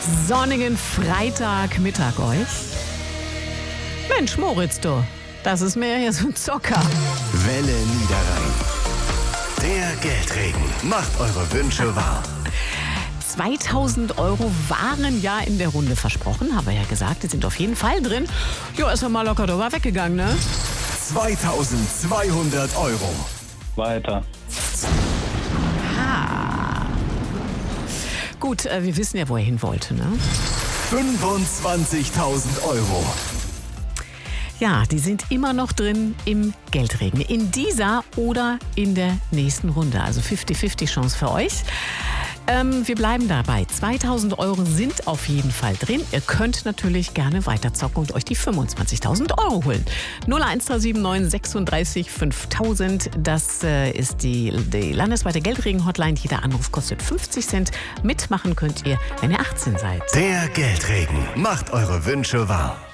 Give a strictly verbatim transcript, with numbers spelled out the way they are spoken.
sonnigen Freitagmittag euch. Mensch, Moritz, du, das ist mir hier so ein Zocker. Welle Niederrhein. Der Geldregen macht eure Wünsche wahr. zweitausend Euro waren ja in der Runde versprochen, haben wir ja gesagt, die sind auf jeden Fall drin. Jo, ist ja mal locker drüber weggegangen, ne? zweitausendzweihundert Euro. Weiter. Ah. Gut, äh, wir wissen ja, wo er hin wollte, ne? fünfundzwanzigtausend Euro. Ja, die sind immer noch drin im Geldregen. In dieser oder in der nächsten Runde. Also fünfzig fünfzig Chance für euch. Ähm, wir bleiben dabei. zweitausend Euro sind auf jeden Fall drin. Ihr könnt natürlich gerne weiterzocken und euch die fünfundzwanzigtausend Euro holen. null eins drei sieben neun sechsunddreißig fünftausend. Das äh, ist die, die landesweite Geldregen-Hotline. Jeder Anruf kostet fünfzig Cent. Mitmachen könnt ihr, wenn ihr achtzehn seid. Der Geldregen macht eure Wünsche wahr.